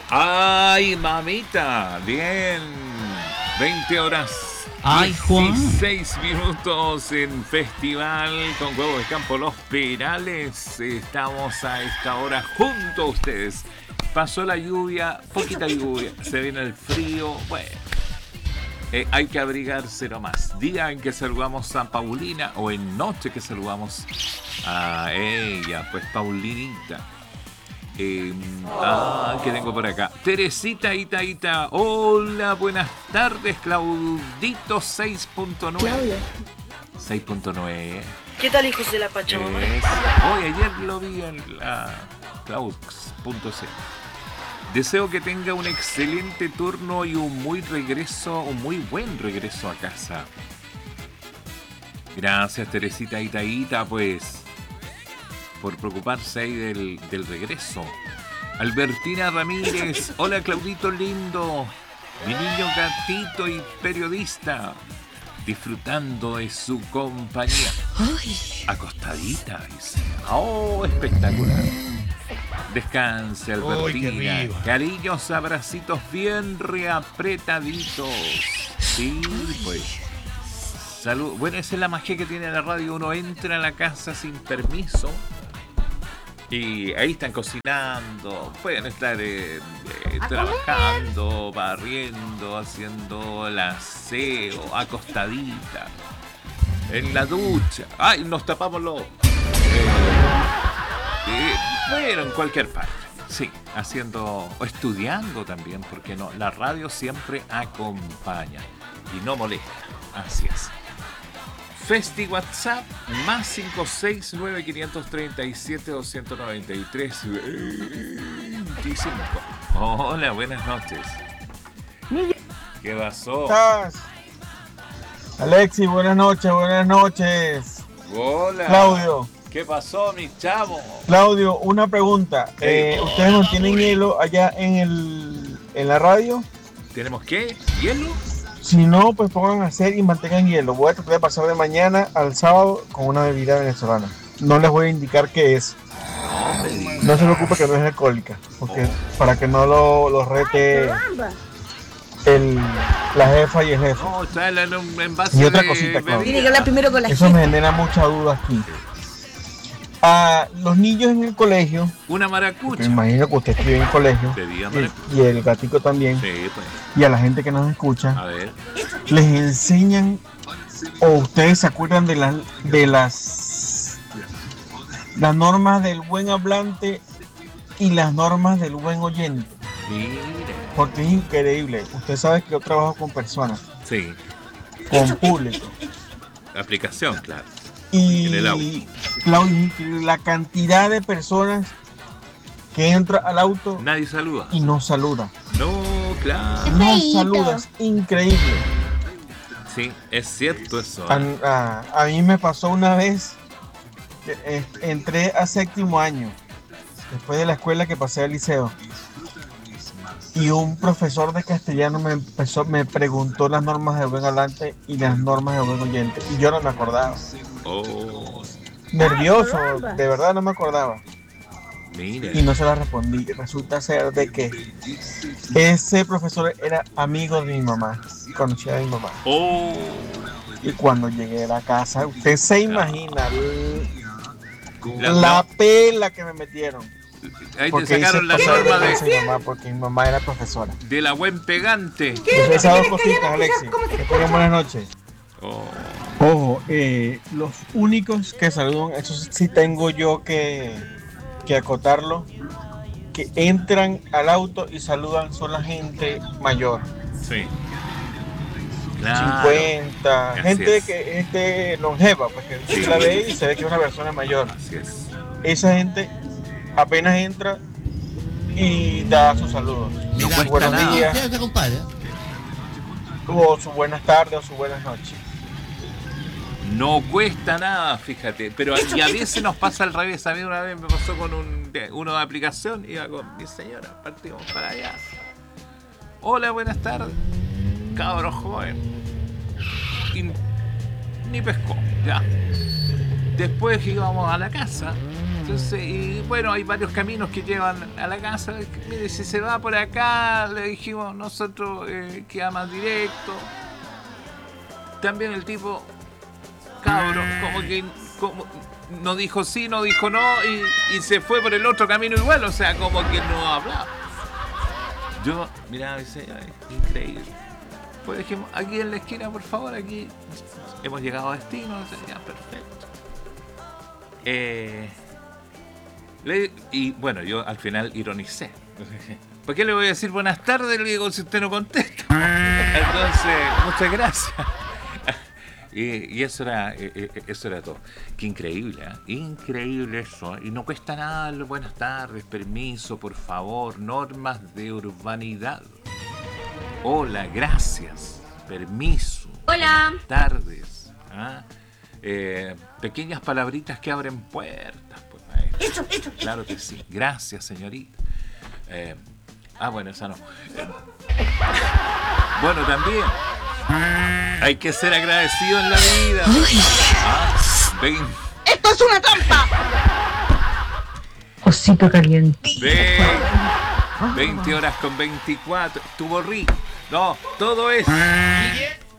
Ay, mamita, bien. 20 horas. Ay, Juan. 16 minutos en Festival con Huevos de Campo Los Perales. Estamos a esta hora junto a ustedes. Pasó la lluvia, poquita lluvia, se viene el frío. Bueno, hay que abrigarse nomás. Día en que saludamos a Paulina o en noche que saludamos a ella, pues Paulinita. ¿Qué tengo por acá? Teresita Ita. Hola, buenas tardes, Claudito 6.9. Claudio. 6.9. ¿Qué tal, hijos de la Pachamama? Hoy ayer lo vi en la Clouds.c. Deseo que tenga un excelente turno y un muy buen regreso a casa. Gracias, Teresita Ita, pues, por preocuparse ahí del regreso. Albertina Ramírez, hola Claudito lindo, mi niño gatito y periodista, disfrutando de su compañía. Ay. Acostadita, dice. Oh, espectacular. Descanse, Albertina. Cariños, abracitos bien reapretaditos. Sí, pues. Salud. Bueno, esa es la magia que tiene la radio. Uno entra a la casa sin permiso y ahí están cocinando. Pueden estar trabajando, barriendo, haciendo el aseo, acostadita, en la ducha. ¡Ay! Nos tapamos los... bueno, en cualquier parte. Sí, haciendo o estudiando también, porque no. La radio siempre acompaña y no molesta. Así es. Festi WhatsApp más 569 537 293 25. Hola, buenas noches. ¿Qué pasó? ¿Estás? Alexis, buenas noches. Hola. Claudio. ¿Qué pasó, mi chavo? Claudio, una pregunta. ¿Ustedes no tienen hielo allá en la radio? ¿Tenemos qué? ¿Hielo? Si no, pues pongan a hacer y mantengan hielo. Voy a tratar de pasar de mañana al sábado con una bebida venezolana. No les voy a indicar qué es. No se preocupe que no es alcohólica, porque para que no lo rete la jefa y el jefe. No, tráela en un envase. Y otra cosita, Claudio. Tiene que hablar primero con la Eso jefa. me genera mucha duda aquí. A los niños en el colegio, Una me maracucha. imagino que usted estudia en el colegio, Pedía maracucha. y el gatico también, Sí, pues. y a la gente que nos escucha, A ver. les enseñan o ustedes se acuerdan de las normas del buen hablante y las normas del buen oyente, Mire. porque es increíble. Usted sabe que yo trabajo con personas, Sí. con público, Aplicación, claro. y En el auto. Claudio, es increíble la cantidad de personas que entra al auto Nadie saluda. y no saluda. No, claro. No saludas, increíble. Sí, es cierto eso. A mí me pasó una vez que entré a séptimo año, después de la escuela que pasé al liceo, y un profesor de castellano me preguntó las normas de buen hablante y las normas de buen oyente, y yo no me acordaba. Oh, Nervioso, de verdad no me acordaba. mire. Y no se la respondí. Resulta ser de que ese profesor era amigo de mi mamá, conocía a mi mamá. Oh, Y cuando llegué a la casa, usted se imagina la- la pela que me metieron. ahí te Porque sacaron hice la pasar norma vergüenza a mi mamá, porque mi mamá era profesora. de la buen pegante. Esas dos cositas, Alexis. Que tengan buenas noches. Oh, Ojo, los únicos que saludan, eso sí tengo yo que acotarlo, que entran al auto y saludan son la gente mayor. sí. Claro. 50, Así gente es. que esté longeva, pues que Sí. la ve y se ve que es una persona mayor. Así es. Esa gente apenas entra y da sus saludos. No Sus cuesta buenos nada. días, ¿Qué compadre? o sus buenas tardes, o sus buenas noches. No cuesta nada, fíjate. Pero y a veces nos pasa al revés. A mí una vez me pasó con uno de aplicación. Iba con mi señora, partimos para allá. Hola, buenas tardes. Cabro joven. Y ni pescó, ya. Después íbamos a la casa Entonces, y bueno, hay varios caminos que llevan a la casa. Mire, si se va por acá, le dijimos nosotros, queda más directo. También el tipo, cabrón, como no dijo sí, no dijo no, y se fue por el otro camino igual, o sea, como que no hablaba. Yo miraba y decía, increíble. Pues dijimos, aquí en la esquina, por favor, aquí hemos llegado a destino, o sea, ya, perfecto. Y bueno, yo al final ironicé. ¿Por qué le voy a decir buenas tardes? Le digo, si usted no contesta. Entonces, muchas gracias. Y eso era todo. Qué increíble, ¿eh? Increíble eso. Y no cuesta nada. Buenas tardes, permiso, por favor, normas de urbanidad. Hola, gracias, permiso. Hola. Buenas tardes. ¿Ah? Pequeñas palabritas que abren puertas. Pues, Eso. claro que sí. Gracias, señorita. Bueno, esa no. Bueno, también. Hay que ser agradecido en la vida. ¡Esto es una trampa! Osito caliente. 20 horas con 24. Estuvo rico. No, todo es